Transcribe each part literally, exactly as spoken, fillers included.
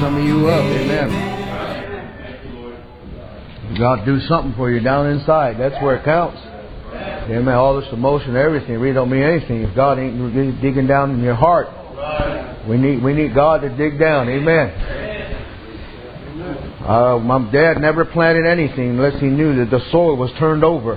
some of you up. Amen. God do something for you down inside. That's where it counts. Amen. All this emotion, everything, really don't mean anything if God ain't digging down in your heart. We need we need God to dig down. Amen. Uh, my dad never planted anything unless he knew that the soil was turned over.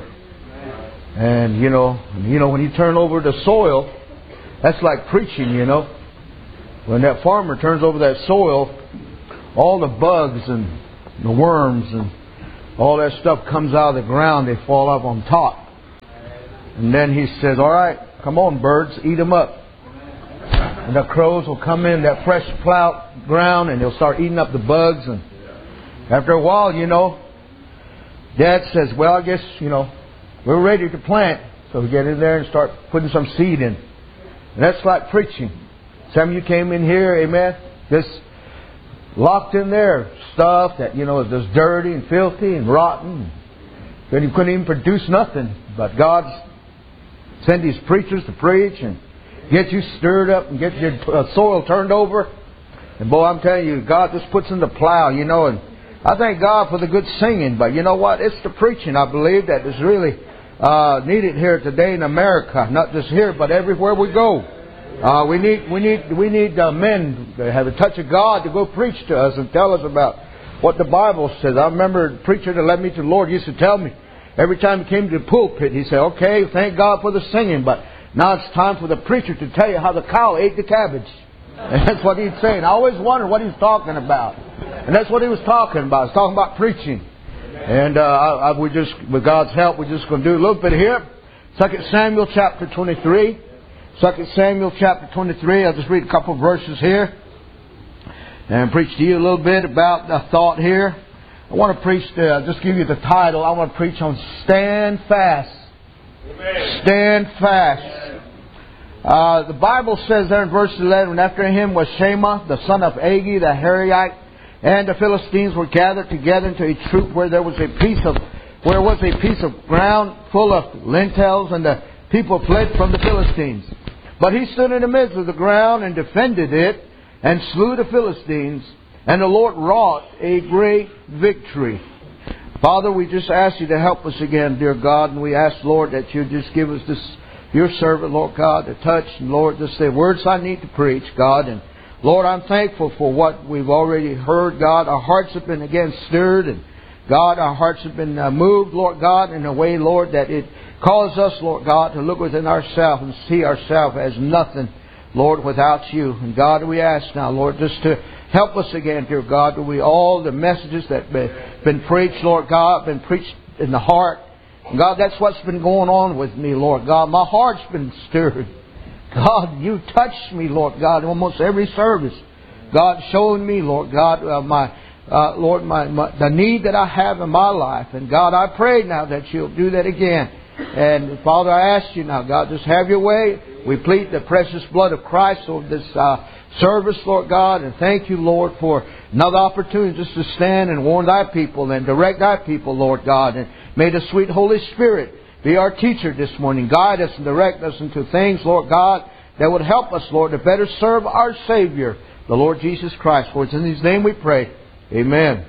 And you know, you know when you turn over the soil, that's like preaching. You know, when that farmer turns over that soil, all the bugs and the worms and all that stuff comes out of the ground. They fall up on top. And then he says, all right, come on, birds, eat them up. And the crows will come in that fresh plowed ground and they'll start eating up the bugs. And after a while, you know, Dad says, well, I guess, you know, we're ready to plant. So we get in there and start putting some seed in. And that's like preaching. Some of you came in here, amen, just locked in there. Stuff that, you know, is just dirty and filthy and rotten. And you couldn't even produce nothing. But God's send these preachers to preach and get you stirred up and get your uh, soil turned over. And boy, I'm telling you, God just puts in the plow, you know. And I thank God for the good singing. But you know what? It's the preaching, I believe, that is really uh, needed here today in America. Not just here, but everywhere we go. Uh, we need we need we need uh, men that have a touch of God to go preach to us and tell us about what the Bible says. I remember a preacher that led me to the Lord used to tell me, every time he came to the pulpit, he said, okay, thank God for the singing, but now it's time for the preacher to tell you how the cow ate the cabbage. And that's what he'd say. And I always wondered what he was talking about. And that's what he was talking about. He was talking about preaching. And uh, I, I, we just, with God's help, we're just going to do a little bit here. Second Samuel chapter twenty-three. Second Samuel chapter twenty-three. I'll just read a couple of verses here. And preach to you a little bit about the thought here. I want to preach, the, I'll just give you the title. I want to preach on Stand Fast. Amen. Stand Fast. Uh, the Bible says there in verse eleven, after him was Shema, the son of Agi, the Hariite, and the Philistines were gathered together into a troop where there was a piece of where was a piece of ground full of lentils, and the people fled from the Philistines. But he stood in the midst of the ground and defended it, and slew the Philistines. And the Lord wrought a great victory. Father, we just ask you to help us again, dear God. And we ask, Lord, that you just give us this, your servant, Lord God, to touch. And Lord, just the words I need to preach, God. And Lord, I'm thankful for what we've already heard, God. Our hearts have been again stirred. And God, our hearts have been uh, moved, Lord God, in a way, Lord, that it calls us, Lord God, to look within ourselves and see ourselves as nothing, Lord, without you. And God, we ask now, Lord, just to help us again, dear God, that we all the messages that have been preached, Lord God, been preached in the heart. And God, that's what's been going on with me, Lord God. My heart's been stirred. God, you touched me, Lord God, in almost every service. God, showing me, Lord God, uh, my uh, Lord, my, my the need that I have in my life. And God, I pray now that you'll do that again. And Father, I ask you now, God, just have your way. We plead the precious blood of Christ over this uh, service, Lord God. And thank you, Lord, for another opportunity just to stand and warn thy people and direct thy people, Lord God. And may the sweet Holy Spirit be our teacher this morning. Guide us and direct us into things, Lord God, that would help us, Lord, to better serve our Savior, the Lord Jesus Christ. For it's in His name we pray. Amen.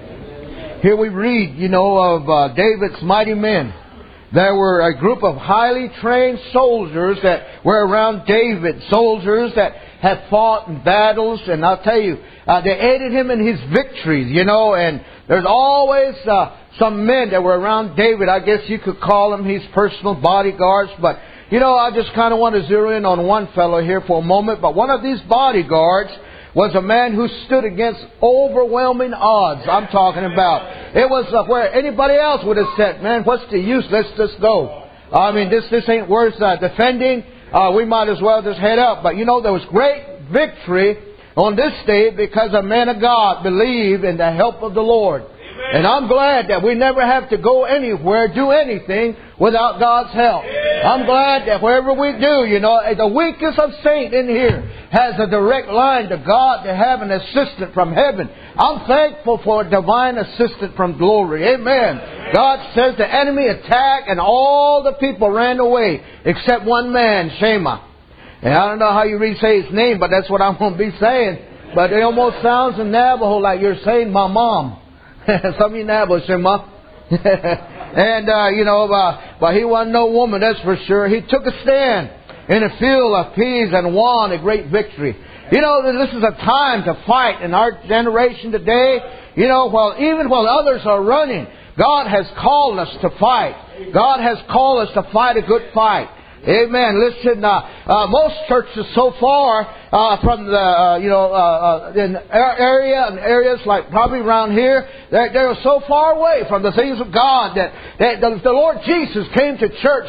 Amen. Here we read, you know, of uh, David's mighty men. There were a group of highly trained soldiers that were around David. Soldiers that had fought in battles. And I'll tell you, uh, they aided him in his victories, you know. And there's always uh, some men that were around David. I guess you could call them his personal bodyguards. But, you know, I just kind of want to zero in on one fellow here for a moment. But one of these bodyguards was a man who stood against overwhelming odds. I'm talking about. It was uh, where anybody else would have said, man, what's the use? Let's just go. I mean, this this ain't worth uh, defending. Uh, we might as well just head up. But, you know, there was great victory on this day because a man of God believed in the help of the Lord. Amen. And I'm glad that we never have to go anywhere, do anything without God's help. Yeah. I'm glad that wherever we do, you know, the weakest of saints in here has a direct line to God to have an assistant from heaven. I'm thankful for a divine assistant from glory. Amen. Amen. God says the enemy attacked and all the people ran away except one man, Shema. And I don't know how you really say his name, but that's what I'm going to be saying. But it almost sounds in Navajo like you're saying my mom. Some of you Navajo say mom. And, uh, you know, uh, but he wasn't no woman, that's for sure. He took a stand in a field of peas and won a great victory. You know, this is a time to fight in our generation today. You know, while even while others are running, God has called us to fight. God has called us to fight a good fight. Amen. Listen, uh, uh, most churches so far uh, from the uh, you know uh, uh, in our area and areas like probably around here, they're, they're so far away from the things of God that, that the, the Lord Jesus came to church